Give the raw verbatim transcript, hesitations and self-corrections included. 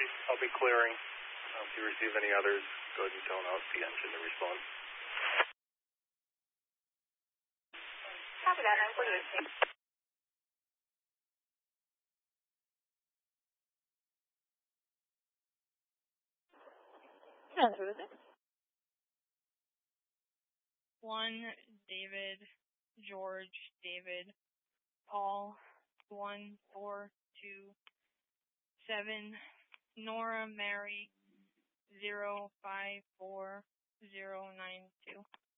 I'll be clearing. Uh, if you receive any others, go ahead and tone out the engine to respond. Copy that, nine forty-eight. Transfer with it. One, David, George, David, Paul, one, four, two, seven, Nora, Mary, zero, five, four, zero, nine, two.